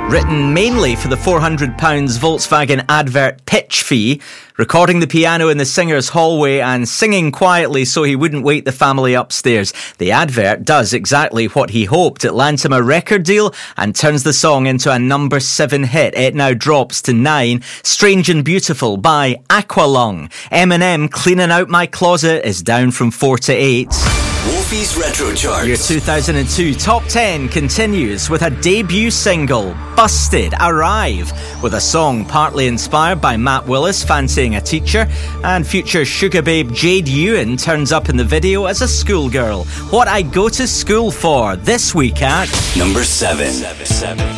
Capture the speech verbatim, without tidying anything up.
Written mainly for the four hundred pounds Volkswagen advert pitch fee, recording the piano in the singer's hallway and singing quietly so he wouldn't wake the family upstairs. The advert does exactly what he hoped. It lands him a record deal and turns the song into a number seven hit. It now drops to nine. Strange and Beautiful by Aqualung. Eminem, Cleaning Out My Closet is down from four to eight. Wolfie's Retro Charts. Your two thousand two Top ten continues with a debut single, Busted, Arrive, with a song partly inspired by Matt Willis fancying a teacher, and future sugar babe Jade Ewan turns up in the video as a schoolgirl. What I Go to School For, this week at number seven. seven, seven.